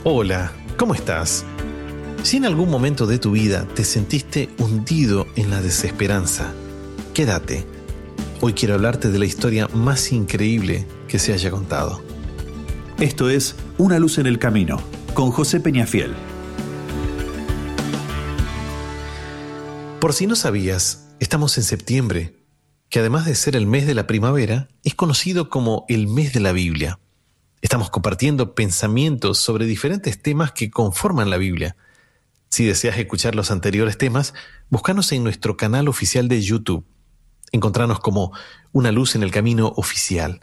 Hola, ¿cómo estás? Si en algún momento de tu vida te sentiste hundido en la desesperanza, quédate. Hoy quiero hablarte de la historia más increíble que se haya contado. Esto es Una luz en el camino, con José Peñafiel. Por si no sabías, estamos en septiembre, que además de ser el mes de la primavera, es conocido como el mes de la Biblia. Estamos compartiendo pensamientos sobre diferentes temas que conforman la Biblia. Si deseas escuchar los anteriores temas, búscanos en nuestro canal oficial de YouTube. Encontranos como Una luz en el camino oficial.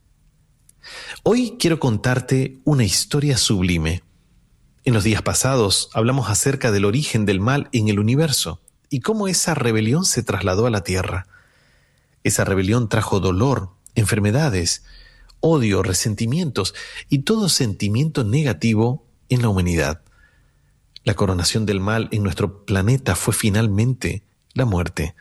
Hoy quiero contarte una historia sublime. En los días pasados hablamos acerca del origen del mal en el universo y cómo esa rebelión se trasladó a la tierra. Esa rebelión trajo dolor, enfermedades, odio, resentimientos y todo sentimiento negativo en la humanidad. La coronación del mal en nuestro planeta fue finalmente la muerte.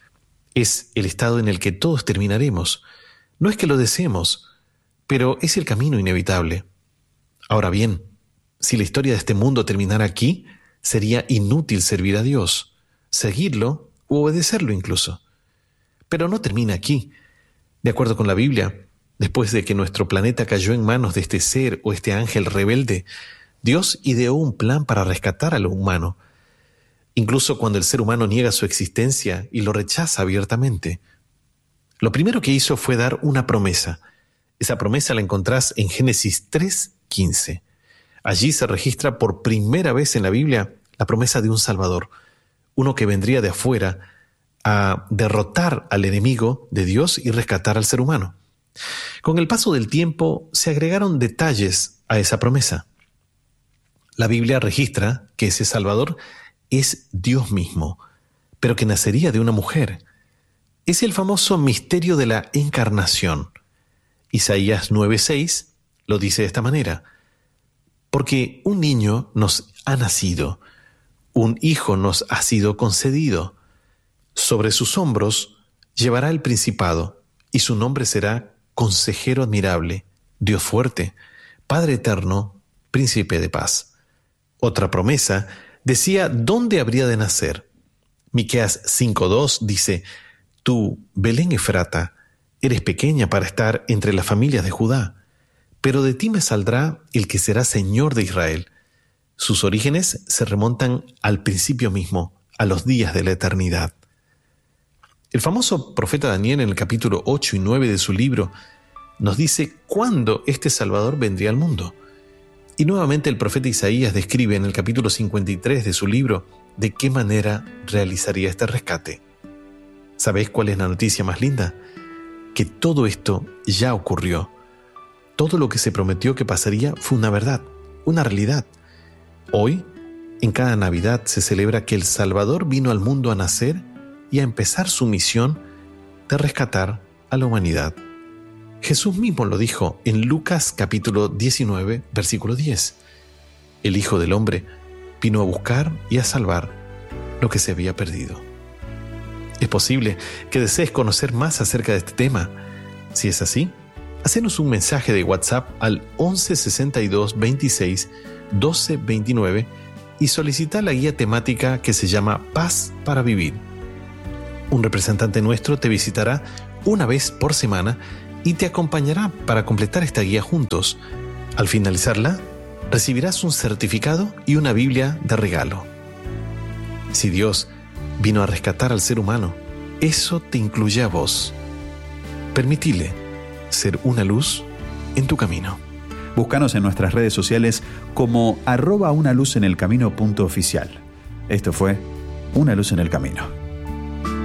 Es el estado en el que todos terminaremos. No es que lo deseemos, pero es el camino inevitable. Ahora bien, si la historia de este mundo terminara aquí, sería inútil servir a Dios, seguirlo u obedecerlo incluso. Pero no termina aquí. De acuerdo con la Biblia, después de que nuestro planeta cayó en manos de este ser o este ángel rebelde, Dios ideó un plan para rescatar a lo humano. Incluso cuando el ser humano niega su existencia y lo rechaza abiertamente. Lo primero que hizo fue dar una promesa. Esa promesa la encontrás en Génesis 3:15. Allí se registra por primera vez en la Biblia la promesa de un Salvador, uno que vendría de afuera a derrotar al enemigo de Dios y rescatar al ser humano. Con el paso del tiempo se agregaron detalles a esa promesa. La Biblia registra que ese Salvador es Dios mismo, pero que nacería de una mujer. Es el famoso misterio de la encarnación. Isaías 9:6 lo dice de esta manera: porque un niño nos ha nacido, un hijo nos ha sido concedido. Sobre sus hombros llevará el principado, y su nombre será Consejero Admirable, Dios Fuerte, Padre Eterno, Príncipe de Paz. Otra promesa decía dónde habría de nacer. Miqueas 5:2 dice: tú, Belén Efrata, eres pequeña para estar entre las familias de Judá, pero de ti me saldrá el que será Señor de Israel. Sus orígenes se remontan al principio mismo, a los días de la eternidad. El famoso profeta Daniel, en el capítulo 8 y 9 de su libro, nos dice cuándo este Salvador vendría al mundo. Y nuevamente el profeta Isaías describe en el capítulo 53 de su libro de qué manera realizaría este rescate. ¿Sabéis cuál es la noticia más linda? Que todo esto ya ocurrió. Todo lo que se prometió que pasaría fue una verdad, una realidad. Hoy, en cada Navidad, se celebra que el Salvador vino al mundo a nacer y a empezar su misión de rescatar a la humanidad. Jesús mismo lo dijo en Lucas capítulo 19, versículo 10. El Hijo del Hombre vino a buscar y a salvar lo que se había perdido. Es posible que desees conocer más acerca de este tema. Si es así, hacenos un mensaje de WhatsApp al 11 62 26 12 29 y solicita la guía temática que se llama Paz para Vivir. Un representante nuestro te visitará una vez por semana y te acompañará para completar esta guía juntos. Al finalizarla, recibirás un certificado y una Biblia de regalo. Si Dios vino a rescatar al ser humano, eso te incluye a vos. Permitile ser una luz en tu camino. Búscanos en nuestras redes sociales como @unaluzenelcamino.oficial. Esto fue Una luz en el camino.